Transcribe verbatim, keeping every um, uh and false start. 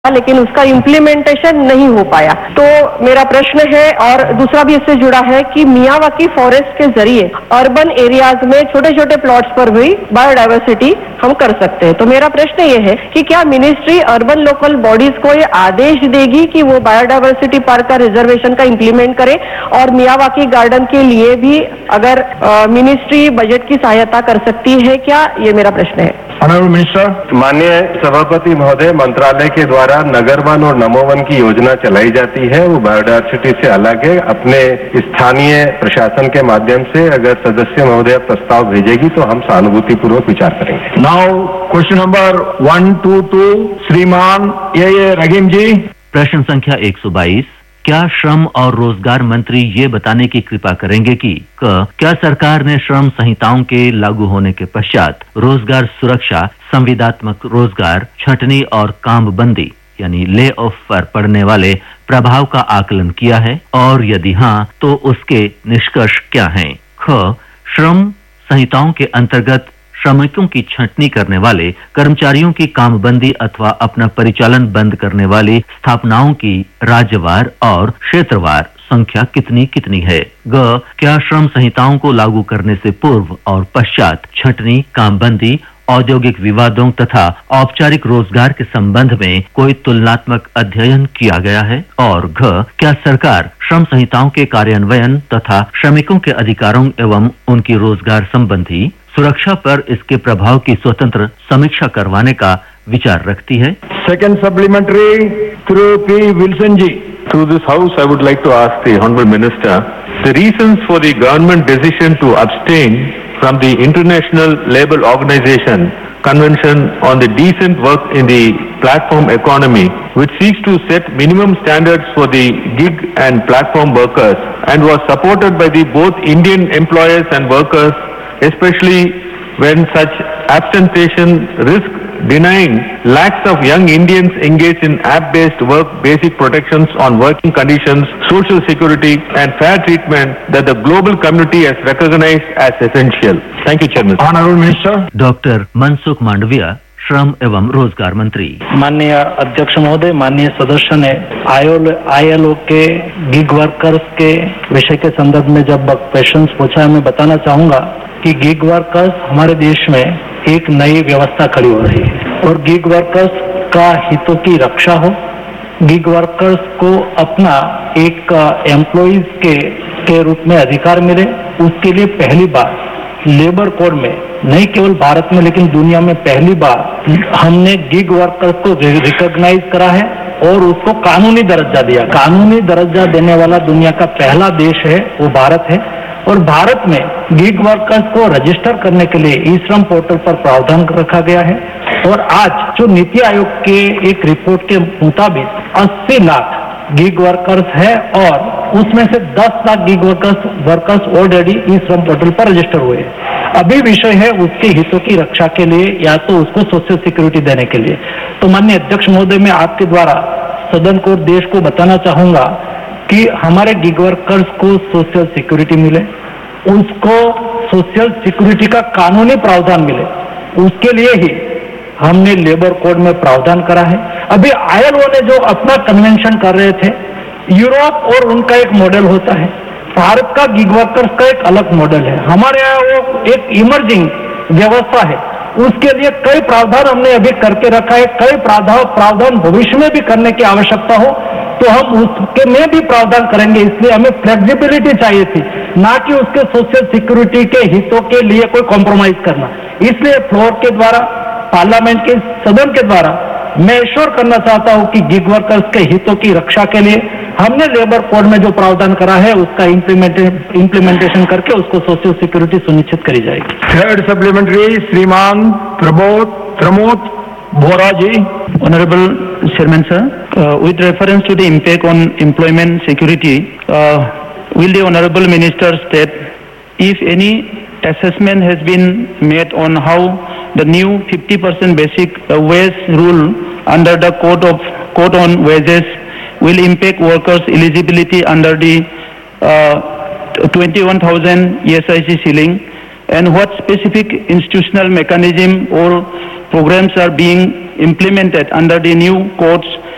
लेकिन उसका इम्प्लीमेंटेशन नहीं हो पाया। तो मेरा प्रश्न है, और दूसरा भी इससे जुड़ा है कि मियावाकी फॉरेस्ट के जरिए अर्बन एरियाज में छोटे छोटे प्लॉट्स पर भी बायोडायवर्सिटी हम कर सकते हैं। तो मेरा प्रश्न ये है कि क्या मिनिस्ट्री अर्बन लोकल बॉडीज को ये आदेश देगी कि वो बायोडायवर्सिटी पार्क का रिजर्वेशन का इम्प्लीमेंट करे, और मियावाकी गार्डन के लिए भी अगर मिनिस्ट्री बजट की सहायता कर सकती है क्या, ये मेरा प्रश्न है। Honourable minister. माननीय सभापति महोदय, मंत्रालय के द्वारा नगरवन और नमोवन की योजना चलाई जाती है, वो बायोडायवर्सिटी से अलग है। अपने स्थानीय प्रशासन के माध्यम से अगर सदस्य महोदय प्रस्ताव भेजेगी तो हम सहानुभूतिपूर्वक विचार करेंगे। Now question number one two to श्रीमान ए ए रहीम जी। प्रश्न संख्या एक सौ बाईस। क्या श्रम और रोजगार मंत्री ये बताने की कृपा करेंगे कि क, क्या सरकार ने श्रम संहिताओं के लागू होने के पश्चात रोजगार सुरक्षा, संविदात्मक रोजगार, छंटनी और कामबंदी यानी ले ऑफ पर पड़ने वाले प्रभाव का आकलन किया है, और यदि हाँ तो उसके निष्कर्ष क्या हैं? ख, श्रम संहिताओं के अंतर्गत श्रमिकों की छंटनी करने वाले कर्मचारियों की कामबंदी अथवा अपना परिचालन बंद करने वाली स्थापनाओं की राज्यवार और क्षेत्रवार संख्या कितनी कितनी है? ग, क्या श्रम संहिताओं को लागू करने से पूर्व और पश्चात छंटनी, कामबंदी, औद्योगिक विवादों तथा औपचारिक रोजगार के संबंध में कोई तुलनात्मक अध्ययन किया गया है? और घ, क्या सरकार श्रम संहिताओं के कार्यान्वयन तथा श्रमिकों के अधिकारों एवं उनकी रोजगार संबंधी सुरक्षा पर इसके प्रभाव की स्वतंत्र समीक्षा करवाने का विचार रखती है? Second supplementary through P Wilson ji. Through this house, I would like to ask the Honorable Minister the reasons for the government decision to abstain from the International Labour Organization Convention on the Decent Work in the Platform Economy, which seeks to set minimum standards for the gig and platform workers, and was supported by the both Indian employers and workers, especially when such abstention risks denying lakhs of young Indians engaged in app-based work basic protections on working conditions, social security and fair treatment that the global community has recognized as essential. Thank you, Chairman. Honorable Minister. Doctor Mansukh Mandaviya, श्रम एवं रोजगार मंत्री। माननीय अध्यक्ष महोदय, माननीय सदस्य ने आई एल ओ के गिग वर्कर्स के विषय के संदर्भ में जब क्वेश्चन पूछा, मैं बताना चाहूंगा कि गिग वर्कर्स हमारे देश में एक नई व्यवस्था खड़ी हो रही है, और गिग वर्कर्स का हितों की रक्षा हो, गिग वर्कर्स को अपना एक एम्प्लॉइज के के रूप में अधिकार मिले, उसके लिए पहली बार लेबर कोड में, नहीं केवल भारत में लेकिन दुनिया में पहली बार हमने गिग वर्कर्स को रिकॉग्नाइज करा है और उसको कानूनी दर्जा दिया। कानूनी दर्जा देने वाला दुनिया का पहला देश है वो भारत है, और भारत में गिग वर्कर्स को रजिस्टर करने के लिए ई श्रम पोर्टल पर प्रावधान रखा गया है, और आज जो नीति आयोग के एक रिपोर्ट के मुताबिक अस्सी लाख गिग वर्कर्स है, और उसमें से दस lakh gig workers workers already E श्रम पोर्टल पर रजिस्टर हुए। अभी विषय है उसके हितों की रक्षा के लिए या तो उसको सोशल सिक्योरिटी देने के लिए। तो माननीय अध्यक्ष महोदय, मैं आपके द्वारा सदन को, देश को बताना चाहूंगा कि हमारे गिग वर्कर्स को सोशल सिक्योरिटी मिले, उसको सोशल सिक्योरिटी का कानूनी प्रावधान मिले, उसके लिए ही हमने लेबर कोड में प्रावधान करा है। अभी आई एल ओ ने जो अपना कन्वेंशन कर रहे थे, यूरोप और उनका एक मॉडल होता है, भारत का गिग वर्कर्स का एक अलग मॉडल है। हमारे यहाँ वो एक इमर्जिंग व्यवस्था है, उसके लिए कई प्रावधान हमने अभी करके रखा है, कई प्रावधान प्रावधान भविष्य में भी करने की आवश्यकता हो तो हम उसके में भी प्रावधान करेंगे। इसलिए हमें फ्लेक्सिबिलिटी चाहिए थी, ना कि उसके सोशल सिक्योरिटी के हितों के लिए कोई कॉम्प्रोमाइज करना। इसलिए फ्लोर के द्वारा, पार्लियामेंट के सदन के द्वारा मैं एश्योर करना चाहता हूं कि गिग वर्कर्स के हितों की रक्षा के लिए हमने लेबर कोड में जो प्रावधान करा है उसका इम्प्लीमेंटेशन करके उसको सोशल सिक्योरिटी सुनिश्चित करी जाएगी। थर्ड सप्लीमेंट्री श्रीमान प्रमोद प्रमोद बोरा जी। Honorable Chairman sir, uh, with reference to the impact on employment security, uh, will the Honorable Minister state if any assessment has been made on how the new fifty percent basic uh, wage rule under the Code of Code on Wages will impact workers' eligibility under the uh, twenty-one thousand E S I C ceiling, and what specific institutional mechanism or programs are being implemented under the new codes